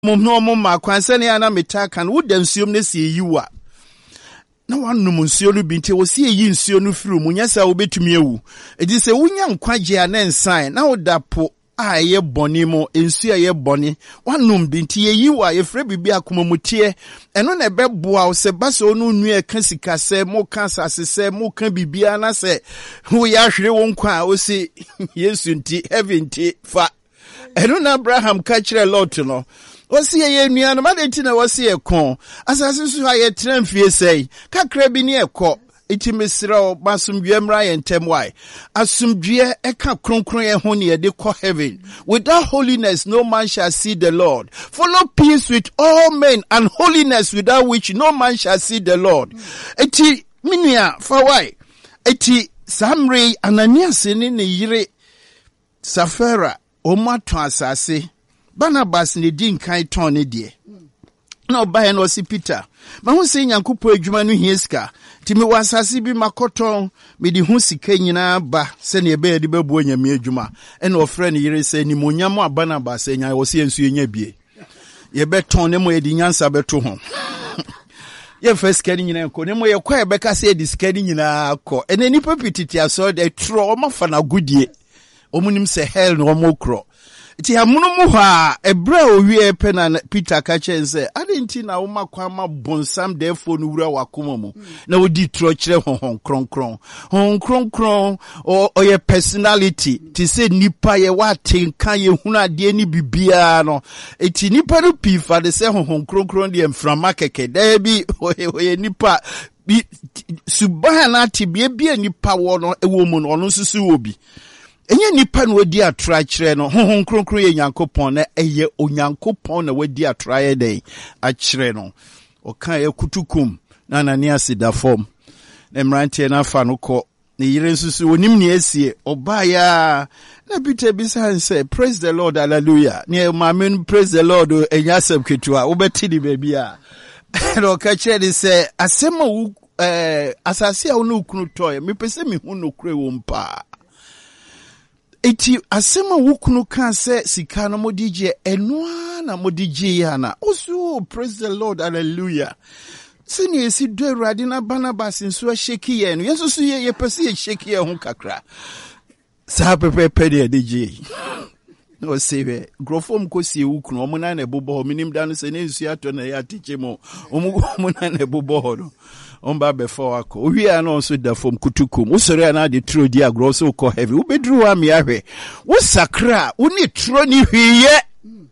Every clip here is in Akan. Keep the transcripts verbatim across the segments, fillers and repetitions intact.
mom no mom ma kwanse ne ana metaka no woda nsuom ne se yiwa na wanum nsuo no bi nte wo se yi nsuo no firi mu nya sa wo betumi ewu edi se wonya nkwaje a na nsan na woda po a ye boni mo nsuo ye boni wanum bi nte ye yiwa ye frɛ bibi akomamutie eno na beboa wo se ba se onu nu e ka sika se mo ka sase se mo ka bibia na se wo ya hwere wo nkwa wo se Yesu nti heaven nti fa eno na Abraham ka kire Lot no wasi ye nua no madenti na wasi ye kon asase so ha ye tramfie sei kakra bi ne ekọ iti mesra basumdwe mra ye ntem why asumdwe eka kronkron ye ho ne ye de kọ heaven. Without holiness no man shall see the Lord. Follow peace with all men and holiness without which no man shall see the Lord. Eti minia fa why eti Samri Ananias ne ne yire Safira omato asase Barnabas ne din kan ton ne de na obaye no si Peter ma hu se Nyankopɔ adwuma no hieska ti me wasase bi makoton me di hu sika nyina ba se ne be de bebu anyame adwuma e na ofre ne yire se ni monyam a Barnabas enya wo se ensu enya bie ye beton ne mo ye di nyansa beto ho ye first sika nyina ko ne mo ye kwa e beka se di sika nyina ko ene nipa pititi aso de tro o mafa na gudie omunim se hell no mo kro ti amuno mu ha ebra owie pe na Peter ka chense adenti na wo makwa ma bonsam defo no wura wakoma mu na wodi tro kire honhon kronkron honhon kronkron o ye personality ti se nipa ye watenka ye hunu ade ni bibia no eti nipa no pi fa de se honhon kronkron de mframa keke da bi o ye nipa bi subhana tibie bia nipa wo no ewo mu no ono susu wo bi enye nipa no wadi atra kire no honhon kronkron ye Nyankopon na eye onyankopon na wadi atra ye den a kire no o kan ye kutukum na Ananias da form na mrante na fa no ko ne yire nsusu onim ne asie oba ya na Peter bisa say praise the Lord hallelujah ne ma men praise the Lord enya asem ketua wo beti di baby a no ka kire de say asema wu eh asase a wo no kunu toy me pese me hu no kure wo mpa eti asema wukunu kan se sika no modije enwa na modije yana osu praise the Lord hallelujah sini esi do Awurade na Barnabas nso sheki ye no yeso so ye ye pese ye sheki ye ho kakra sa pepe pe de dije no sebe grofom ko sie wukunu omo na na ebobo minim da no se ne nsu ato na ya tiche mo omo omo na na ebobo no omba before ako owi ana so da fom kutukum usori ana de tro di agro so ko heavy u bedru wa mi ahwe wo sakra wo ni tro ni hwiye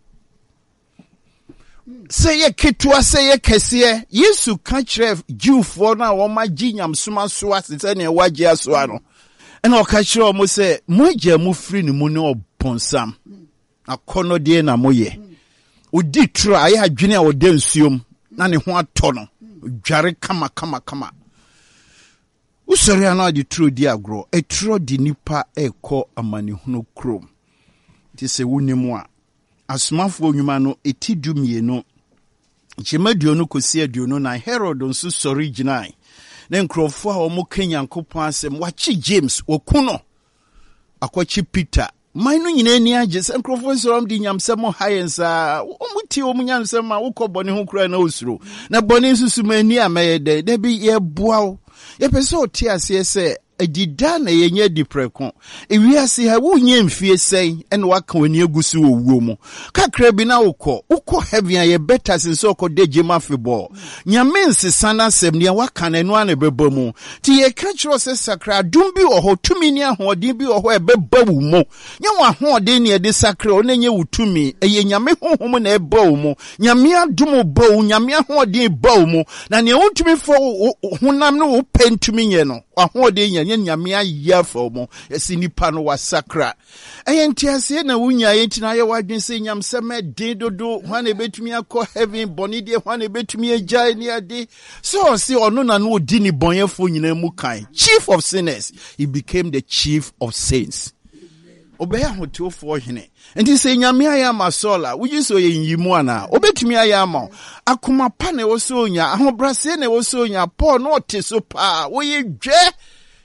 say ye ketua say ye kese Yesu ka kire Jewfo na wo ma ginyam soma so asese ne waje aso ano ena o ka kire o mo say mo gya mu firi ni mu ne oponsam akono de na moye odi tro aye adwene a wo de nsuom na ne ho ato no dware kama kama kama usori ana di tro di agro e tro di nipa eko amani hunu krom ti se wunimu a asomafo onwuma no etidu mienu chemaduo no kosi aduo no na Herod nso sori ginai na nkrofo a omo Kenyankopon asem wachi James okuno akwachi Peter mainu nyina ni age se nkrofo nso di nyamsem hayensa omuti omunyamsem a wokobone ho kura na osuro na bone nsusu mani amede de bi ye boawo ye pese oti ase se adida na yenye dipreko ewiase ha wonye mfie sei ene waka wani agusu owuo mu kakra bi na wokọ wokọ heaven ye better since wokọ dejema febo nyame nsesa na sem ne waka na enu ana beba mu ti ye ka kiro se sakra dum bi oho tumi ni ahodin bi oho e beba wu mu nya wa ahodin ne de sakra o nenye wutumi eye nyame honhom na eba wu mu nyame adum ba wu nyame ahodin ba wu mu na ne wutumi fo honam no wo pentumi nye no ahodin nye nyame ayya fo mo esi nipa no wasakra ayentiase na wunya yenti na ye wadwen se nyamseme den dodo hwane betumi akọ heaven boni de hwane betumi agya ni ade so si ono na no odi ni bonyefo nyina mu kan chief of sinners he became the chief of saints obeya hotofo hene enti se nyame aya masola wuji so ye nyimu ana obetumi aya ma akoma pa na wo so nya ahobrase na wo so nya Paul no te so pa wo ye dwe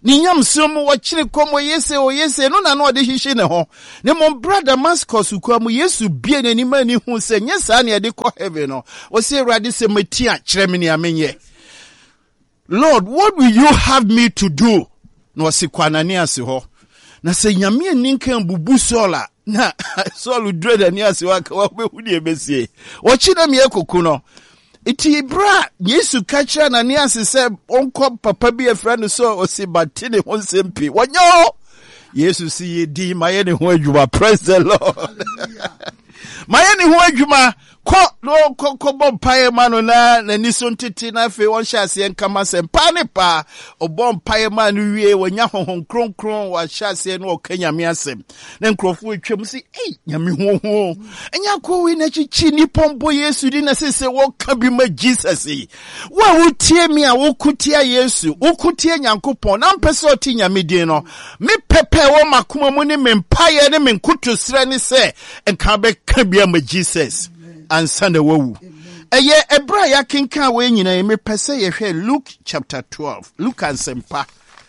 Ninyam sumu wachiri komo yese o yese no na no de hihye ne ho. Ne mon brother Damascus kwa mu Yesu bie ne ni mani hu se nyesa na de ko heaven no. O se Awurade se matia kyerɛ me ne amenye. Lord, what will you have me to do? No se kwanani ase ho. Na se nyame ani kan bubu sola na Saul dread ani ase wa ka wa behu de besie. O chi na me ekoku no. Iti bra Yesu kacha na ni ase se onko papa bi efra no so o se batine ho sempi. Wonyo Yesu si ye di maye ne ho adwuma. Praise the Lord. Maye ne ho adwuma ko no ko ko bompae ma no na nani so ntete na fe won hya ase nkama se pa ne pa o bompae ma no wie wonya honhon kronkron wa hya ase no okanyame asem na nkrofo atwam si ei nyame ho ho enya ko we na chichi ni pombo Yesu di na sese wo ka bi ma Jesus yi wa wo tie mi a wo kutia Yesu wo kutia Nyankopon na mpese o ti nyame din no me pepe wo makoma mu ne me mpae ne me nkotosre ne se enka be ka bi ma Jesus and Sunday wowu. Eye ebra ya kenka we nyina me pese ye hwe Luke chapter twelve. Luke and Sempa.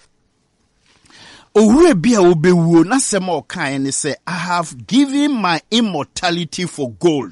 Owure bia obewuo na sema o kan ne say I have given my immortality for gold.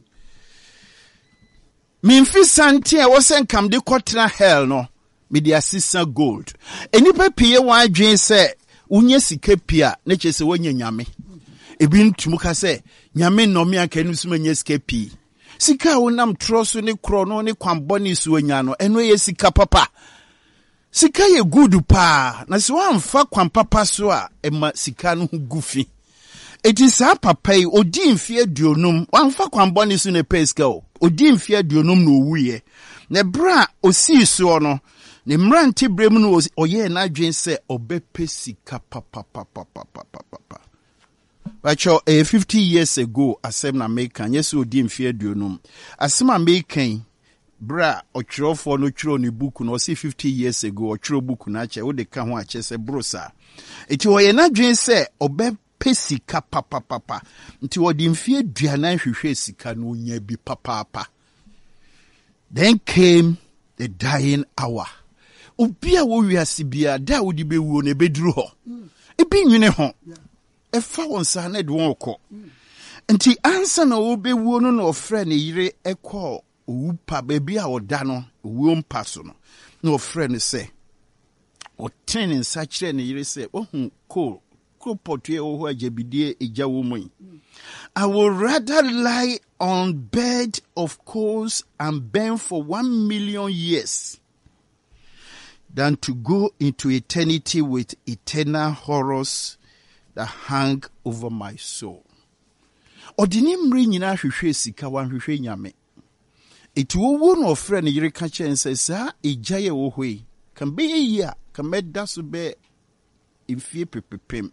Mimfi sante e wo senkam de kotra hell no me de asisa gold. Enipa pie wan adwen say unye sika pia na chese wonya nyame. Ebi ntumu ka say nyame nomi aka enu suma nye sika pi. Sika wonam troso ne krono ne kwamboni su anya no eno ye sika papa. Sika ye gudu pa na se wamfa kwampapa so a ema sika no hu gufi. Eti sa papa yi odi mfie aduonum wamfa kwamboni su ne peska o. Odi mfie aduonum no wuye. Ne bra osi so no ne mranti brem no oye na adwen se obepe sika papa papa papa papa. Bacho eh, fifty years ago asem na American yesu odi mfie aduonum asem American bra otwerofo no twiro ne book no say fifty years ago otwiro book na ache wo de ka ho ache se brosa eti wo ye na dwen se obe pesika papa papa nti wo di mfie aduanan hwehwe sika no nya bi papa papa. Then came the dying hour. Obi a wo wiase bia da wo di bewuo ne beduru ho ebi nwene ho efa wonsa na de won okọ nti ansa na obewuo no na ofre ne yire ekọ owupa baby a oda no owuo mpa so no na ofre ne se o ten nsa kire ne yire se ohun ko ko potue o ho ajabidie eja wo mu. I would rather lie on bed of coals and burn for one million years than to go into eternity with eternal horrors that hang over my soul. Odini mri nyina hwehwe sika wan hwehwe nyame. Eti wo no ofre ne yire ka chen se sa ejaye wo hoi. Kan be yia kan meda so be imfie pepepem.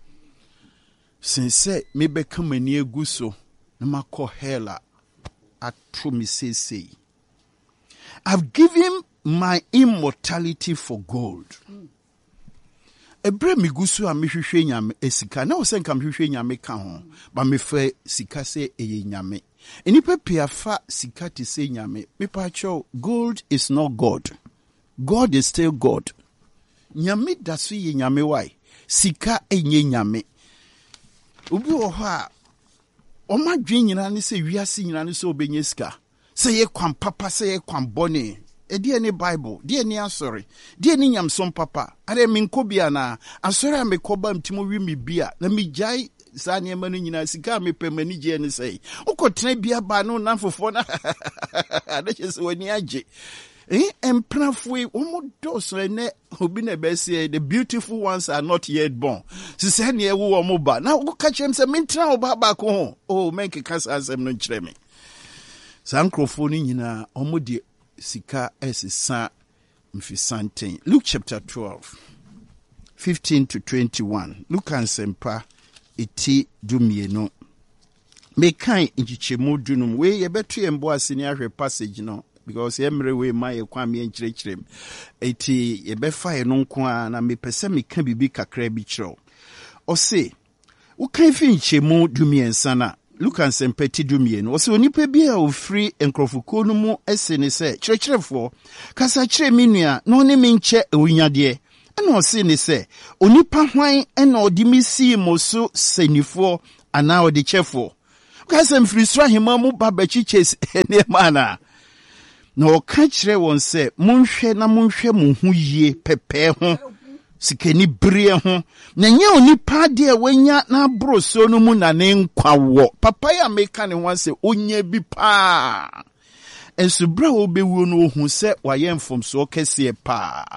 Since me be kamani aguso na makọ hela atro mi sesei. I've given my immortality for gold. Mm. Ebre mi gusu a me hwehwe nyame esika na wo senka me hwehwe nyame ka ho ba me fa sika se eye nyame enipa pia fa sika te se nyame me pa cho gold is not God. God is still God. Nyame da so ye nyame why sika enye nyame obi wo ha o ma dwen nyina ne se wiase nyina ne se obenye sika se ye kwan papa se ye kwan bone. E die ni Bible, die ni asori, die ni nyamsom papa. Are mi nkobia na asori a me koba mtimo wi mi bia na mi jai sa niema no nyina sika me pemani je ni sei. Ukotena bia ba no na fofo na adache se wani age. Eh emprafwe omo doso ene obi na be say the beautiful ones are not yet born. Si se na ewu omo ba. Na go ka chem se mentra oba ba ko ho. Oh menke kasa asem no nkyere me. Sa nkrofo ni nyina omo de sika esisa mfisanten. Luke chapter twelve, fifteen to twenty-one. Luke and Sempa iti dumieno. Mekan inchichemu dunum we yebetu yembo asini ahwe passage no because yemre we ma yekwa me nkyerechirem. Iti yebefa ye no nko a na mepese meka bibi kakra bi kyerɛw. Ose ukan fi nchemu dumiensa na Luke and Sempeti dumien. Wase onipa bi a ofri enkrofoko no mu ese ne se kyerɛkyerɛfo kasa kyerɛ me nua no ne me nkyɛ ewunyade ɛna ɔse ne sɛ onipa hwan ɛna ɔde me sii mo so sɛnifoɔ anaa ɔde kyɛfoɔ ka sɛ mfiri soro ahema mu ba bɛkyikyɛ nneɛma ana na ɔka kyerɛ wɔn sɛ monhwɛ na monhwɛ mo ho yie pɛpɛɛ ho sikani brie ho na nyɛ onipa de a wanya na aboro so no mu na ne nkwa wɔ papa ya meka ne ho sɛ onya bi paa enso bra wo bewu no ohu sɛ wayɛ mfomso kɛseɛ paa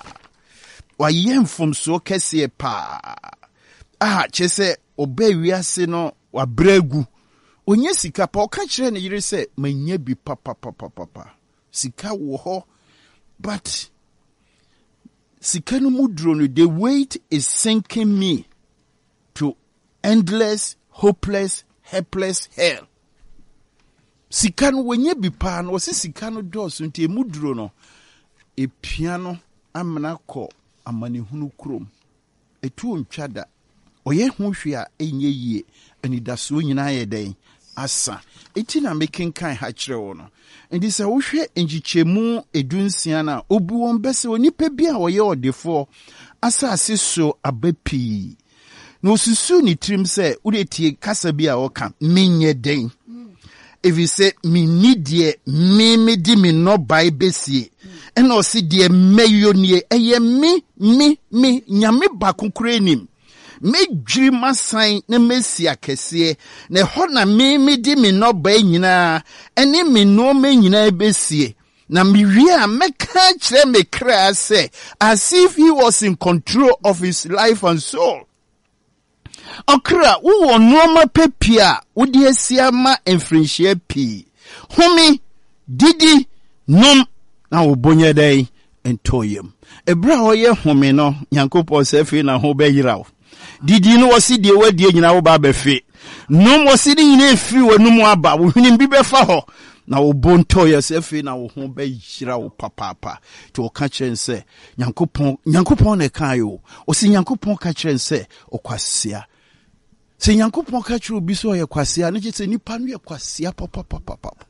wayɛ mfomso kɛseɛ paa ah kyɛ sɛ ɔba wiase no wabragu onye sika pa ɔka kyerɛ ne yere sɛ manya bi papa papa papa sika wɔ hɔ but sika no mudro no the weight is sinking me to endless hopeless helpless hell sika no wenye bi pa no se sika no dɔɔso nti mudro no epia no amena kɔ amanehunu krom etu ntwada ɔyɛ ho hwe a enye yie anidaso nyina yɛ dɛn asa eti na mekenkan ha kyerɛ wo no ndi sɛ wohwɛ ngyikyemu edunsia na obu won bɛsɛ onipa bi a ɔyɛ ɔdefo asase so abapi na osusu ni trim sɛ wode tie kasa bi a ɔka menyɛ den evi sɛ minni deɛ me me di me no bai besie ɛna ɔsi deɛ meyonie ɛyɛ me me me nyame ba kokora nim me dwiri masan na mesi akɛseɛ na hɔ na me me di me no bai nyinaa ɛne me no me nyinaa besie na me wie a meka kyerɛ me kra sɛ as if he was in control of his life and soul. Okra wo noma pepia wo de asia ma enfrinhia pi home didi nom na wo bonye dai entoyem ebra oye home no Nyankopɔn se fe na ho be yirawo didi no wosi de wadie nyina wo ba be fe nom wosi de nyina efiri wanum aba wo hwini bi be fa ho na wo bontoye se fe na wo ho be yirawo papapa to wo ka kyerɛ nse Nyankopɔn Nyankopɔn na kan yo osi Nyankopɔn ka kyerɛ nse okwasia se Nyankopɔn ka kyerɛ obi so yɛ kwasia ne kyerɛ nipa no yɛ kwasia papa papa papa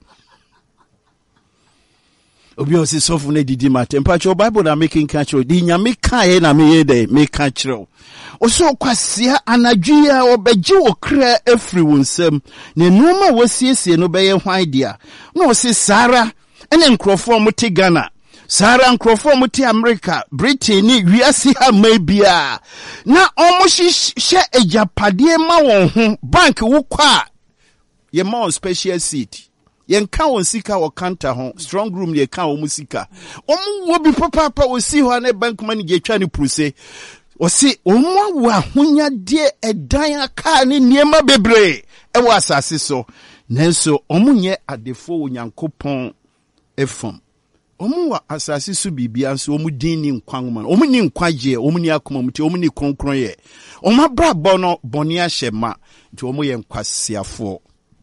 obi o se sɔfo na didi ma tempa kyerɛ Bible na making ka kyerɛ di nyame kae na me yɛ dɛ me ka kyerɛ o so kwasia anadwi a obegye wo kra afiri wo nsam ne noma wasiesie no bɛyɛ hwan dia na o se Sara ene nkrofo mo te Ghana Sara nkrofo mo te America Britain ni wiase ha mabia na omo hye ejapade ma won ho bank wo kwa ye ma on special seat ye nka won sika wo counter ho strong room ye ka won sika omo wo bi papa papa wo si ho na bank manager twa ne pruse o si omo wa honya de edan aka ne niema bebre e wo asase so nanso omo nye adefo wo Nyankopɔn efom omu wa asasi su bibia nso omu din ni nkwanwoma omu ni nkwaje omu ni akoma muti omu ni kronkron ye omu abrabɔ no bɔne ahyɛ ma nti omu yɛ nkwasiafo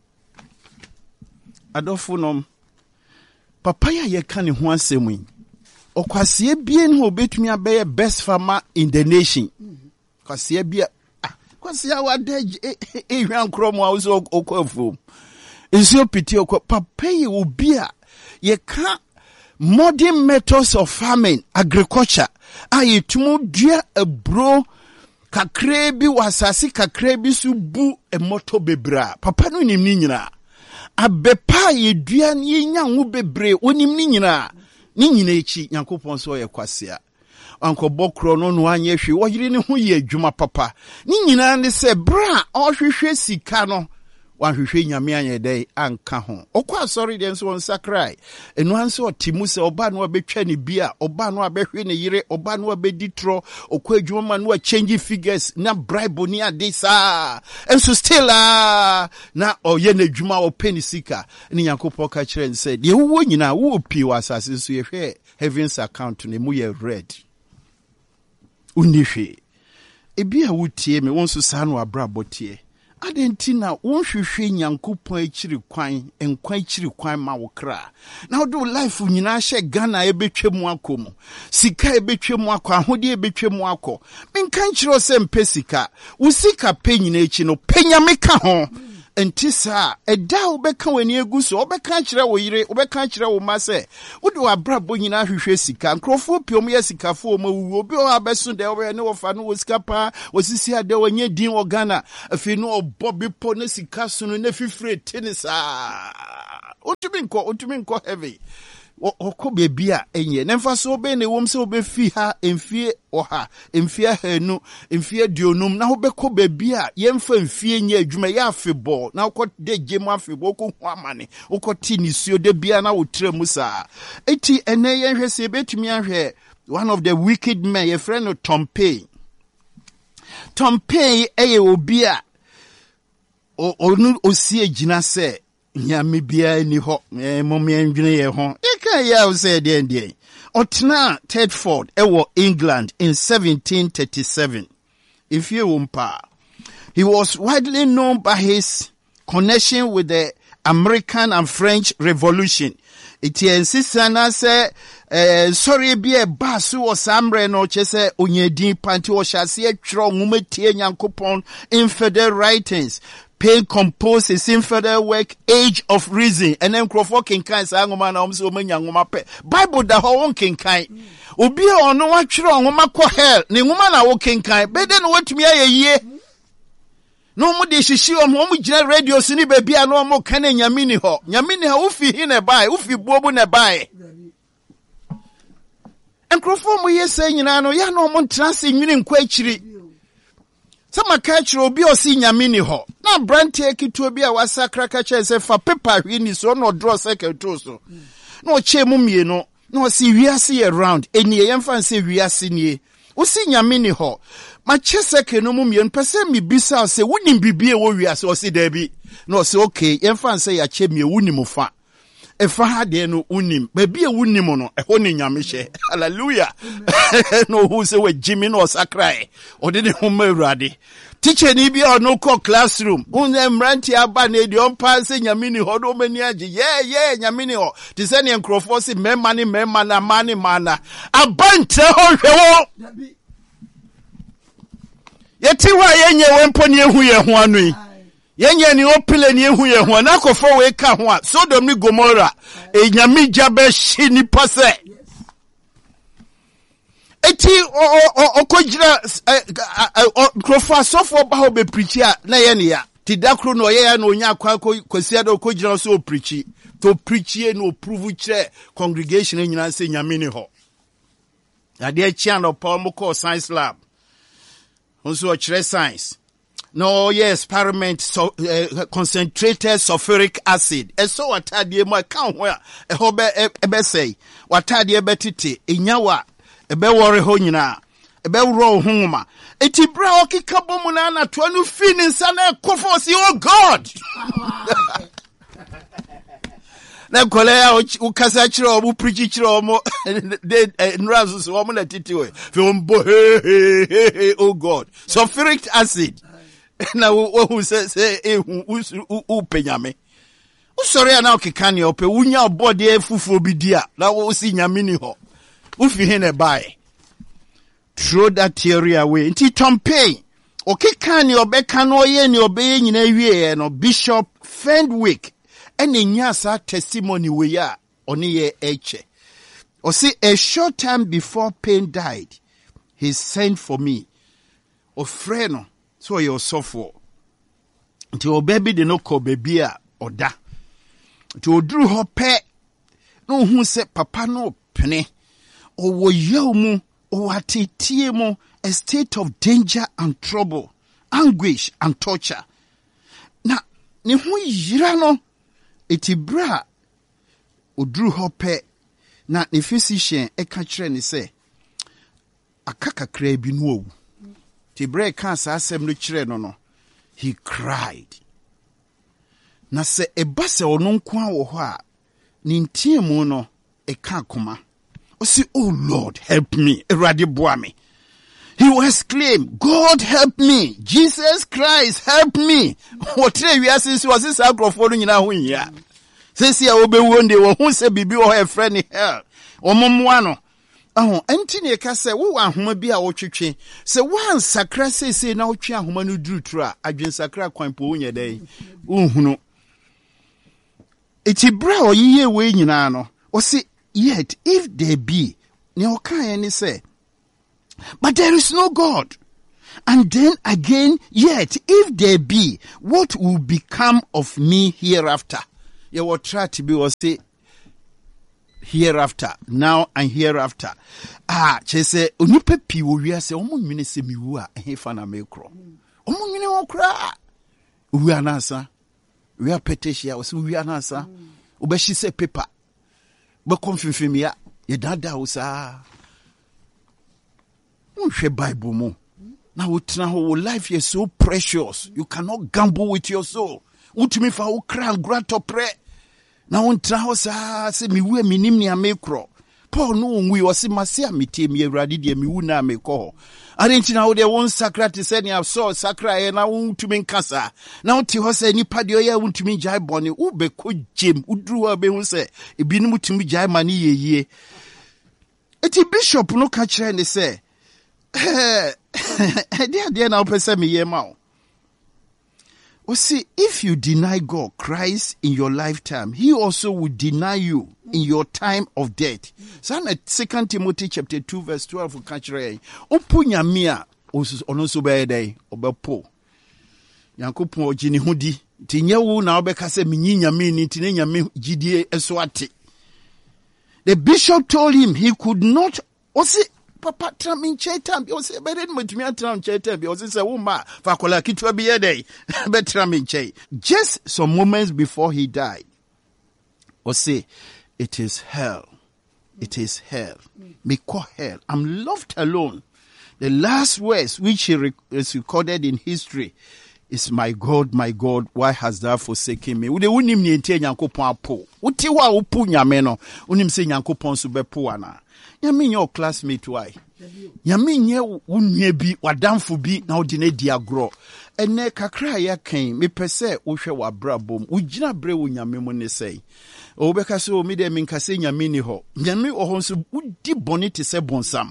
adɔfo nom papa ya ye ka ne ho asɛm yi ɔkwasie bie no obetumi abɛyɛ best farmer in the nation kwasie bie ah kwasia wa de e hwan kromo a so okɔfo nso piti okɔ papa ye obi a ye ka modern methods of farming, agriculture. Aye tumu dua ebro kakre bi wasasi kakre bi su bu emoto bebra. Papa no nim ni nyina. Abepa ye dua ye nya hu bebre onim ni nyina. Ni nyina echi Nyankopɔn so ye kwasea. Anko bokro no no anye hwe wo yire ne ho ye adwuma papa. Ni nyina ne se bra ohwehwe sika no wanhwehwe nyame anye dai anka ho okwa sorry den so on sakrai enu anse otimu se oba no abetwa ne bia oba no abehwe ne yire oba no abeditro okwa adwuma no change figures na bribe ni adisa enso still ah na oye na adwuma o penny sika ni Nyankopɔn ka kire nse de wo nyina wo pi wasase so ye hwe heavens account ne mu ye red unihwe ebi a wotie me won so sa no abrabotie adentina wonhwehwe Nyankopɔn akiri kwan enkwan akiri kwan ma wo kra na wo do life nyina hye Ghana ebetwemu akomu sika ebetwemu akɔ ahode ebetwemu akɔ menka nkyerɛ sɛ mpe sika wo sika pe nyina echi no penya meka ho Entisa, a dow beka when you go so, Obekachra wo yire, Obekachra wo mase. Would wa brabo nyina hwehwe sika. Nkrofo piom ye sika fo ma wu obi o abeso de we ne wo fa no skapa, osisi ade wanye din organa. Afi no obobi po ne sika so no ne fifre tenisa. Otumi nko, otumi nko heavy. Oko bebia enye nemfa so be ne wom se obefi ha emfie oha emfie hanu emfie dionum na obekọ bebia yemfa emfie nye adwuma ya afebọ na okọ de gemu afebọ okọ hu amane okọ ti ni suo de bia na wotre mu sa eti ene yenhwe se betumi ahwe one of the wicked men your friend Tom Payne Tom Payne eye obi a onu osi agina se nyame bia ni ho mom yendwene ye ho eka ya say de de otna Tedford ewo England in seventeen thirty-seven if you umpa he was widely known by his connection with the American and French Revolution. It insisted na say eh sorry be a bass was amre no chese onyedin panti o hyase atwro nwumatie nyankopon infidel writings. Payne composed his infidel work Age of Reason and then Crawford kinkai sa ngoma na omso omanya ngoma pe Bible da ho won kinkai obi a ono wa twere ngoma kọ hell ne ngoma na wo kinkai be de no watumi ayeye no mo de hyishi o mo gina radio so ni ba bia no mo kana nyame ni ho nyame ni ha wo fi hi ne bai wo fi buobu ne bai en Crawford mo yesa nyina no ya no mo ntrase nwini nkwa akiri sama kachiro obi osi nyame ni ho na brantie kitu obi a wasakra kacha se fa paper hwi ni so no draw secretary so na o che mu mie no na o si wiase around eni ye mfa nse wiase nie osi nyame ni ho ma che secretary no mu mie pese mi bisa se woni bibie wo wiase osi da bi na o se okay ye mfa nse ya che mie woni mu fa efa ha de no unim ba bia woni mu no eho ni nyame hye hallelujah no hu se we jimi no sakrai o de ne ho ma urade teacher ni bia no ko classroom unze mranti aba na edi on pa se nyame ni ho do mani age yeah yeah nyame ni ho te se ne nkrofo se mema ni mema na mani mana abante ho hwewo yeti wa yenye wempo ni ehu ye ho anu yi yenye ni opile ni ehu ye ho na kofo we ka ho a Sodom ni Gomorrah e nyame jabe hyi ni pase eti okojira krofa sofo ba ho be preach a na ye ne ya ti dakro no ye ya no nya akwa kwasi ada okojira so preach to preach ye no prove kire congregation nyina se nyame ni ho ade a chia no pa mo ko science lab onso kire science no yes experiment so uh, concentrated sulfuric acid eso watadie mo kan ho a e ho be e be sei watadie betete enyawa ebe wore ho nyina ebe woro ho ma eti bra okika bomu na na to anu fi ni nsa na ekofo si oh God na kole ya ukasa chire obu preach chire omo de nrazu so omo na titiwe fi ombo he he he oh God sulfuric acid na wo se se ehu u penyame usori ana okika ne ope wunya obode efufu obidia na wo si nyame ni ho ufi hene bai throw that theory away nti Tom Payne okika ne obeka no ye ne obeye nyina wie no Bishop Fenwick ene nyasa testimony we ya oni ye eche o see a short time before Payne died he sent for me o freno so your suffer nti o baby de no ko baby a oda nti o duru ho pe no hu se papa no pene o wo yamu o atitie mu a state of danger and trouble anguish and torture na ne hu yira no etibra o duru ho pe na ne physician e ka kire ne se akaka kra bi no owu Tibre cancer asem no kire no no he cried na se ebase ono nko a wo ho a ni ntiemu no e ka koma o si oh Lord help me erade boa me he will exclaim God help me Jesus Christ help me what we are since was this agrofo no nyina ho nyia sesi a obewu nde wo hu se bibi wo e friend hell omomwa no Oh, Antony Cassa, who are Homa be our chichi. So one sacra say now chia Homanu drew tra, Adrian Sacra Quamponia day. Oh, no. It's a brow ye way in ano. Or say, yet if there be, no kind say. But there is no God. And then again, yet if there be, what will become of me hereafter? You will try to be or say, hereafter, now and hereafter. Ah, she say, Unipe pi we say, Omo mine se mi wua, he fana me kro. Omo mine won kra. We anasa. We are petitia, so we anasa. Ube she say paper. But confirm ya, ye dada usa. Unche Bible mo. Now what life is so precious. You cannot gamble with your soul. Utimi fa ukra grato pre. Na wontra ho saa se mi wu minim ne amekro Paul no onwi o se mase amete mi awrade de mi wu na amekọ arenti na wo de won sakrate se ne so sakra e na wontumi nkasa na woti ho se nipa de oya wontumi jai bone wo be ko jem udru wa be hu se ebinum tumi jai mane yeyie eti bishop no ka kire ne se eh dia dia na opese me ye ma o. Well, see, if you deny God, Christ, in your lifetime, he also will deny you in your time of death. So, Second Timothy chapter two, verse twelve, Opunya mia, onoso bede, obepo. Yankopon ojini hudi, tinye wu na obeka se minyi nyame ni tine nyame jidie eswati. The bishop told him he could not, osi, Papa tramin chetam bi o se bere mutumi atram chetam bi o se woma fa kola kitwa bi yede be tramin che. Just some moments before he died, o say it is hell, it is hell, me call hell, I'm left alone. The last words which he rec- is recorded in history is, my God, my God, why hast thou forsaken me? Ude unim ni ente Nyankopon apo uti wa upu nyame no unim se Nyankopon so bepo ana. Yami your classmate why? Yami nye unye bi wadamfo bi na odi na di agro. Ene kakra ya kan me pese wo hwe wa brabom. Wo gina bre wo nyame mo ne sei. O beka so mi de min kase nyame ni ho. Nyame o ho so udi boni te se bonsam.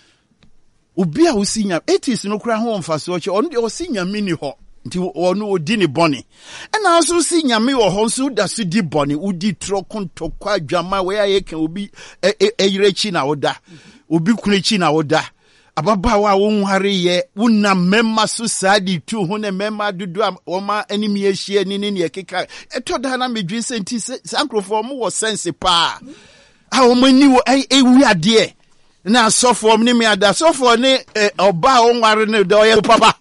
Obi a wo si nyame etis no kra ho mfaso che on de o si nyame ni ho. Nti ono odi ni boni. Ena aso si nyame wo ho so da so di boni, udi tro konto kwa dwama we aye kan obi eyirechi na oda. Obi kunechi na oda. Ababa wa wo nhare ye, wona memma so sadi tu ho ne memma dudu oma enimi ehie ni ni ne keka. Eto da na medwin senti sankrofo mo wo sense pa. A o mani wo ewi ade. Na sofo mo ni me ada sofo ni oba o nware ne do ye papa.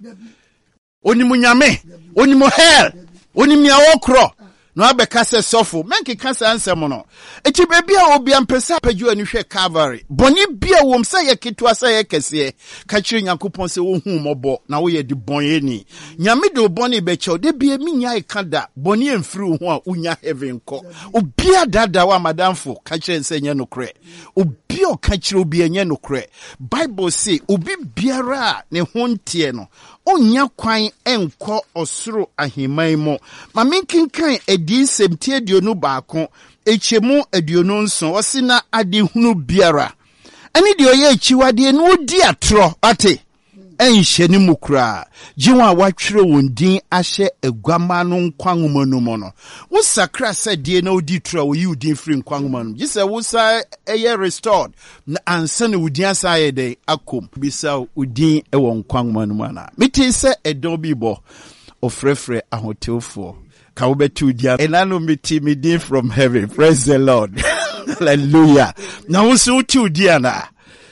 Onimu nyame, onimu hell, onimu ya okro. No abeka se sofo, menke kasa ansem no. Eti bebi a obi ampesa paju ani hwe Calvary. Boni bia wom se ye ketua se ye kese. Ka kire Nyankopon se wo hu mobo na wo ye di bonye ni. Nyame de boni be che de bia mi nya ikada boni emfiri ho a unya heaven ko. Obi adada wa madamfo ka kire se nya nokre. Obi o ka kire obi nya nokre. Bible say obi biara ne ho ntie no onya kwan enko osoro aheman mo. Ma menkinkan edi semtie aduonu baako echemu aduonu nso osina adehunu biara. Ani de oye echiwade no odi atro ate enhye ni mukura jiwa watwere wondin ahye egwama no nkwanwoma no mo no wo sakra sadie na odi tro wo yudin free nkwanwoma no gise wo sa eye restored na ansa na wudin asa ye de akom bisa udin e wo nkwanwoma no mana meti se edon bi bo ofrefre ahotelfo ka wo betu dia enano meti midin from heaven. Praise the Lord. Hallelujah. Na wo so uti udia na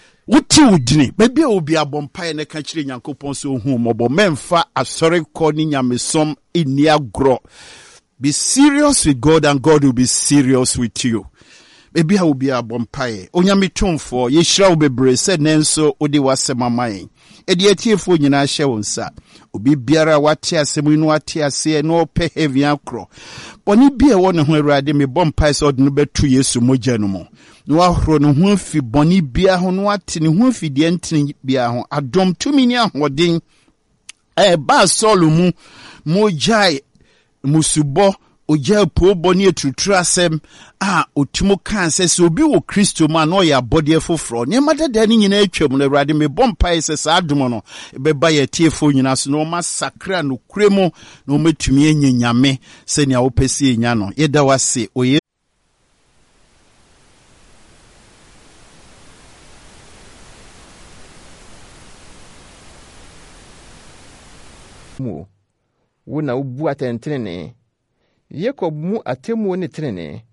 Uti udini, baby obi abompa ne ka kire Nyankopon so hu mobo memfa asore ko ni nyamesom ini agro. Be serious with God and God will be serious with you. Baby obi abompa e onyame tumfo ye hira obebre se nenso odi wasema mai. Edi atiefo nyina hye wonsa. Obi biara wate asemu no ate ase no pe heavy akro. Boni bia wo ne ho Awurade me bompa se odi no betu Yesu mogya no mo. No ahro no ho fi boni bia ho no ate ne ho fi de ntini bia ho adom tumi ni ahoden e ba solo mu mojai musubo oja po boni etuturu asem a otumo kan se se obi wo Kristo ma no ya body foforo ne madada ni nyina atwam no Awurade me bompa se sa adom no beba ye tiefo nyina so no masakra no kuremo no metumi enyanyame se ne awopesi enya no yeda wase oye mu wona ubu atentene Yakob mu atemu ne tenene